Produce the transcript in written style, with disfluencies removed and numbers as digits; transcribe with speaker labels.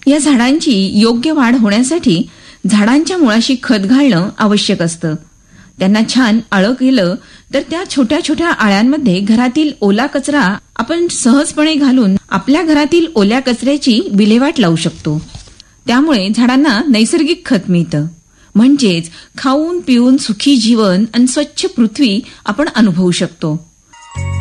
Speaker 1: या झाडांची योग्य वाढ होण्यासाठी झाडांच्या मुळाशी खत घालणं आवश्यक असतं. त्यांना छान आळं केलं तर त्या छोट्या छोट्या आळ्यांमध्ये घरातील ओला कचरा आपण सहजपणे घालून आपल्या घरातील ओल्या कचऱ्याची विल्हेवाट लावू शकतो. त्यामुळे झाडांना नैसर्गिक खत मिळतं. म्हणजेच खाऊन पिऊन सुखी जीवन आणि स्वच्छ पृथ्वी आपण अनुभवू शकतो.